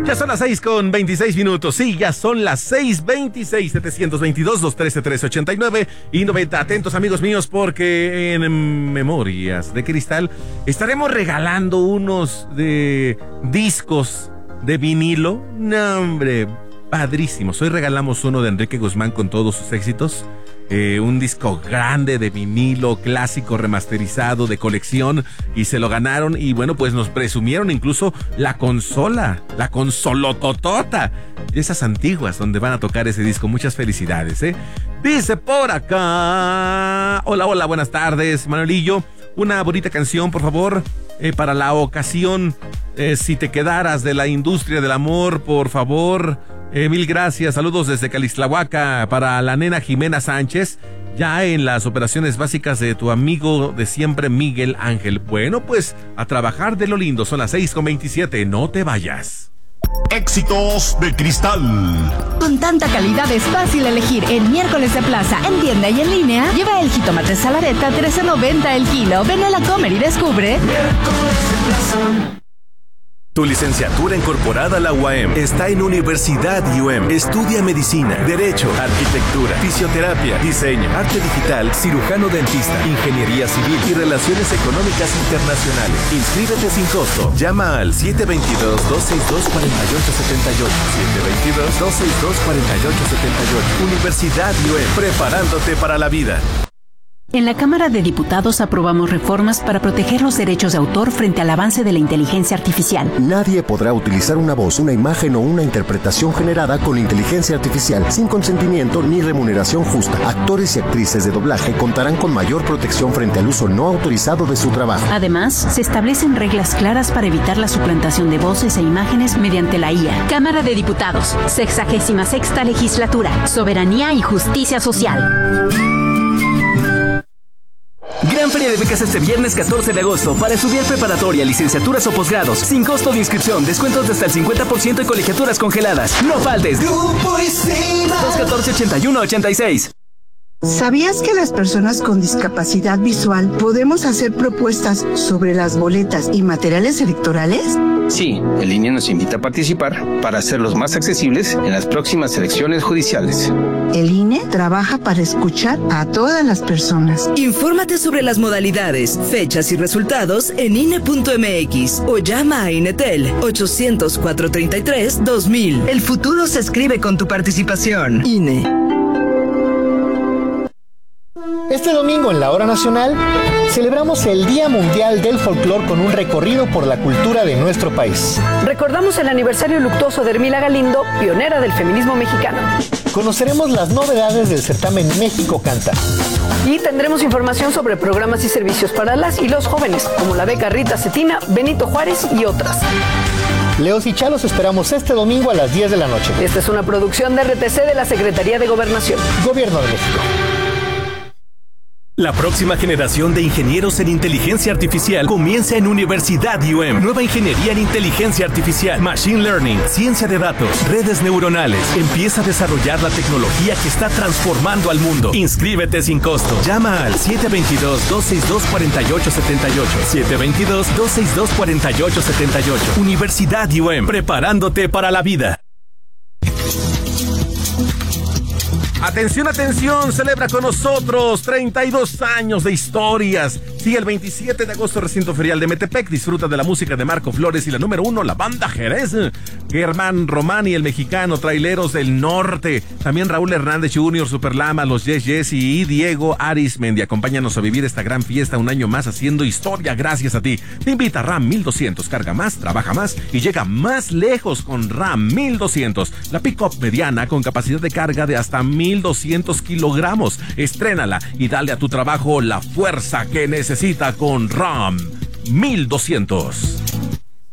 Ya son las 6:26. Sí, ya son las 6:26. 722-213-1389 y 90. Atentos, amigos míos, porque en Memorias de Cristal estaremos regalando unos de discos de vinilo. No, hombre, padrísimos. Hoy regalamos uno de Enrique Guzmán con todos sus éxitos. Un disco grande de vinilo, clásico, remasterizado, de colección, y se lo ganaron. Y bueno, pues nos presumieron incluso la consolototota, esas antiguas donde van a tocar ese disco. Muchas felicidades, Dice por acá: hola, buenas tardes, Manuelillo. Una bonita canción, por favor, para la ocasión. Si te quedaras, de la industria del amor, por favor. Mil gracias. Saludos desde Calixtlahuaca para la nena Jimena Sánchez, ya en las operaciones básicas de tu amigo de siempre, Miguel Ángel. Bueno, pues a trabajar de lo lindo. Son las 6:27. No te vayas. Éxitos de Cristal. Con tanta calidad es fácil elegir. En Miércoles de Plaza, en tienda y en línea, lleva el jitomate salareta $13.90 el kilo. Ven a la Comer y descubre Miércoles de Plaza. Tu licenciatura incorporada a la UAM está en Universidad UM. Estudia medicina, derecho, arquitectura, fisioterapia, diseño, arte digital, cirujano dentista, ingeniería civil y relaciones económicas internacionales. Inscríbete sin costo. Llama al 722-262-4878. 722-262-4878. Universidad UM, preparándote para la vida. En la Cámara de Diputados aprobamos reformas para proteger los derechos de autor frente al avance de la inteligencia artificial. Nadie podrá utilizar una voz, una imagen o una interpretación generada con inteligencia artificial sin consentimiento ni remuneración justa. Actores y actrices de doblaje contarán con mayor protección frente al uso no autorizado de su trabajo. Además, se establecen reglas claras para evitar la suplantación de voces e imágenes mediante la IA. Cámara de Diputados, 66ª Legislatura, Soberanía y Justicia Social. Gran feria de becas este viernes 14 de agosto para estudiar preparatoria, licenciaturas o posgrados, sin costo de inscripción, descuentos de hasta el 50% y colegiaturas congeladas. No faltes. Grupo ICIMA 214-8186. ¿Sabías que las personas con discapacidad visual podemos hacer propuestas sobre las boletas y materiales electorales? Sí, el INE nos invita a participar para hacerlos más accesibles en las próximas elecciones judiciales. El INE trabaja para escuchar a todas las personas. Infórmate sobre las modalidades, fechas y resultados en INE.mx o llama a INETEL 800-433-2000. El futuro se escribe con tu participación. INE. Este domingo en la Hora Nacional celebramos el Día Mundial del Folclor con un recorrido por la cultura de nuestro país. Recordamos el aniversario luctuoso de Hermila Galindo, pionera del feminismo mexicano. Conoceremos las novedades del certamen México Canta. Y tendremos información sobre programas y servicios para las y los jóvenes, como la beca Rita Cetina, Benito Juárez y otras. Leos y Chalos esperamos este domingo a las 10 de la noche. Esta es una producción de RTC de la Secretaría de Gobernación. Gobierno de México. La próxima generación de ingenieros en inteligencia artificial comienza en Universidad UM. Nueva ingeniería en inteligencia artificial, machine learning, ciencia de datos, redes neuronales. Empieza a desarrollar la tecnología que está transformando al mundo. Inscríbete sin costo. Llama al 722-262-4878. 722-262-4878. Universidad UM, preparándote para la vida. Atención, celebra con nosotros 32 años de historias. Sigue el 27 de agosto, recinto ferial de Metepec. Disfruta de la música de Marco Flores y la número 1, la banda Jerez. Germán Román y el mexicano, Traileros del Norte. También Raúl Hernández Jr., Superlama, los Yes Yes y Diego Arismendi. Acompáñanos a vivir esta gran fiesta un año más haciendo historia gracias a ti. Te invita RAM 1200. Carga más, trabaja más y llega más lejos con RAM 1200. La pick-up mediana con capacidad de carga de hasta 1200 kilogramos. Estrénala y dale a tu trabajo la fuerza que necesita con RAM 1200.